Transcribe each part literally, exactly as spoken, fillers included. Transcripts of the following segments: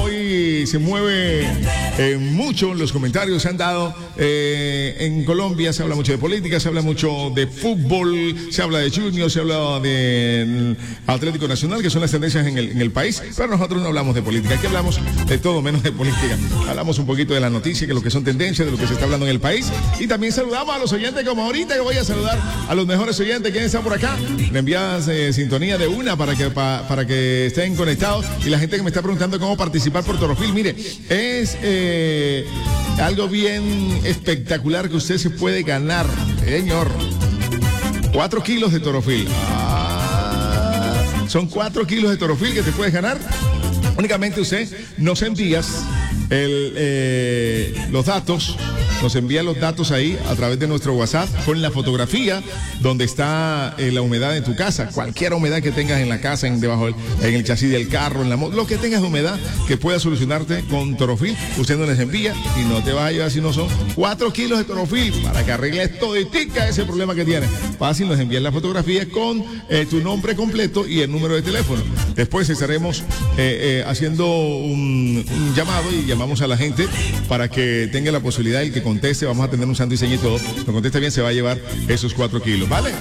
hoy se mueve eh, mucho, los comentarios se han dado. Eh, en Colombia se habla mucho de política, se habla mucho de fútbol, se habla de Junior, se habla de Atlético Nacional, que son las tendencias en el, en el país, pero nosotros no hablamos de política, aquí hablamos de todo menos de política. Hablamos un poquito de la noticia, que lo que son tendencias, de lo que se está hablando en el país, y también saludamos a los oyentes, como ahorita que voy a saludar a los mejores oyentes. ¿Quiénes están por acá? Le envías eh, sintonía de una para que, pa, para que estén conectados, y la gente que me está preguntando cómo participar por Torofil, mire, es eh, algo bien espectacular que usted se puede ganar, señor. Cuatro kilos de Torofil. Ah, son cuatro kilos de Torofil que te puedes ganar. Únicamente usted nos envías el, eh, los datos, nos envía los datos ahí a través de nuestro WhatsApp con la fotografía donde está eh, la humedad en tu casa, cualquier humedad que tengas en la casa, en debajo del, en el chasis del carro, en la moto, lo que tengas de humedad que pueda solucionarte con Torofil, usted nos les envía y no te vas a llevar si no son cuatro kilos de Torofil para que arregles toditica ese problema que tienes. Fácil, nos envías la fotografía con eh, tu nombre completo y el número de teléfono. Después estaremos eh, eh, haciendo un, un llamado y llamamos a la gente para que tenga la posibilidad y que conteste. Vamos a tener un santo diseño y todo. Lo conteste bien, se va a llevar esos cuatro kilos, ¿vale?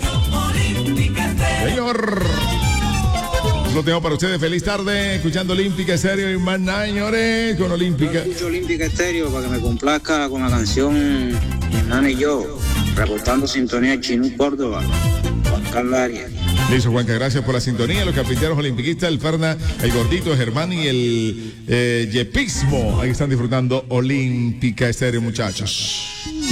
Señor, lo tengo para ustedes. Feliz tarde, escuchando Olímpica Estéreo y más nada, señores, con Olímpica. Yo escucho Olímpica Estéreo para que me complazca con la canción Mi hermana y yo, reportando sintonía Chinú Córdoba, Juan Carlos Arias. Listo, Juanca, gracias por la sintonía. Los carpinteros olimpiquistas, el Ferna, el Gordito, el Germán y el eh, Yepismo. Ahí están disfrutando Olímpica Estéreo, muchachos.